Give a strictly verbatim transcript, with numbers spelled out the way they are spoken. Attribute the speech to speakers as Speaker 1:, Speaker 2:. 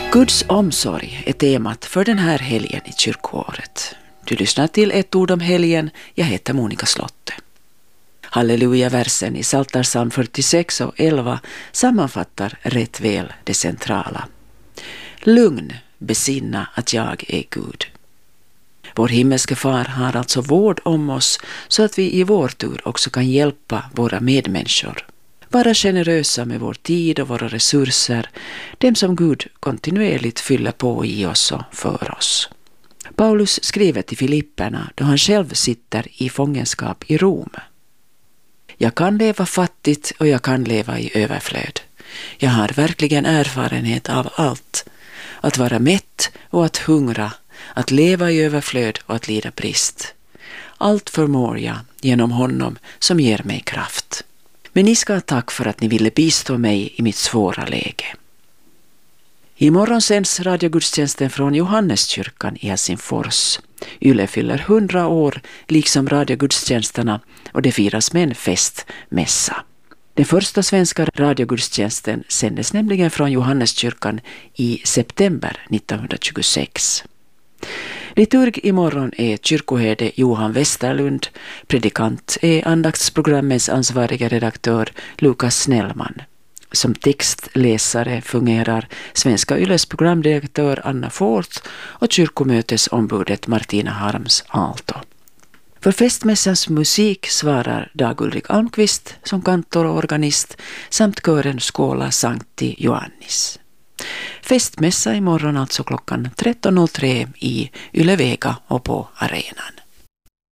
Speaker 1: Guds omsorg är temat för den här helgen i kyrkoåret. Du lyssnar till ett ord om helgen. Jag heter Monica Slotte. Halleluja-versen i Psaltarpsalm fyrtiosex och elva sammanfattar rätt väl det centrala. Lugn, besinna att jag är Gud. Vår himmelske far har alltså vård om oss så att vi i vår tur också kan hjälpa våra medmänniskor. Vara generösa med vår tid och våra resurser, dem som Gud kontinuerligt fyller på i oss och för oss. Paulus skriver till Filipperna då han själv sitter i fångenskap i Rom. Jag kan leva fattigt och jag kan leva i överflöd. Jag har verkligen erfarenhet av allt. Att vara mätt och att hungra, att leva i överflöd och att lida brist. Allt förmår jag genom honom som ger mig kraft. Men ni ska ha tack för att ni ville bistå mig i mitt svåra läge. Imorgon sänds radiogudstjänsten från Johanneskyrkan i Helsingfors. Yle fyller hundra år liksom radiogudstjänsterna och det firas med en festmässa. Den första svenska radiogudstjänsten sändes nämligen från Johanneskyrkan i september nittonhundratjugosex. Liturg imorgon är kyrkoherde Johan Westerlund, predikant är andaktsprogrammens ansvariga redaktör Lukas Snellman. Som textläsare fungerar Svenska Yles programdirektör Anna Fort och kyrkomötesombudet Martina Harms Aalto. För festmässans musik svarar Dag-Ulrik Almqvist som kantor och organist samt kören Skåla Sancti Joannis. Festmässa imorgon alltså klockan tretton noll tre i Yle Vega och på arenan.